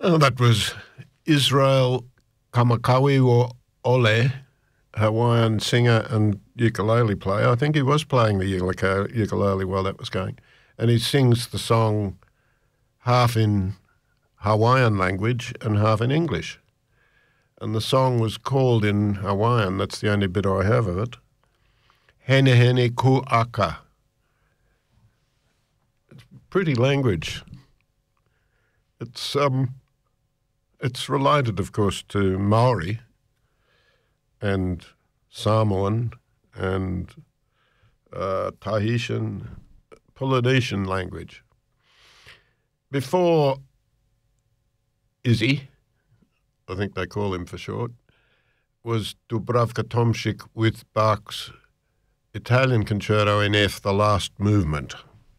Oh, that was Israel Kamakawi Ole, Hawaiian singer and ukulele player. I think he was playing the ukulele while that was going. And he sings the song half in Hawaiian language and half in English. And the song was called in Hawaiian, that's the only bit I have of it, Hene Hene Ku'aka. It's pretty language. It's related, of course, to Maori and Samoan and Tahitian, Polynesian language. Before Izzy, I think they call him for short, was Dubravka Tomšik with Bach's Italian Concerto in F, the last movement.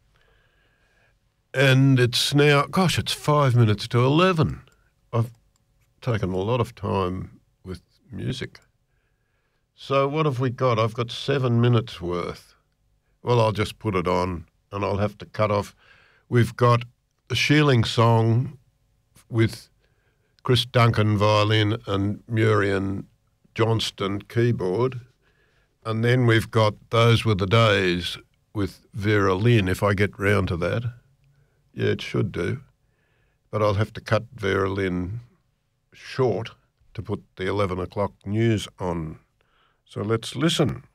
And it's now, gosh, it's 5 minutes to 11. I've taken a lot of time with music. So what have we got? I've got 7 minutes worth. Well, I'll just put it on and I'll have to cut off. We've got a Shealing song with Chris Duncan violin and Murian Johnston keyboard. And then we've got Those Were the Days with Vera Lynn, if I get round to that. Yeah, it should do. But I'll have to cut Vera Lynn short to put the 11 o'clock news on. So let's listen.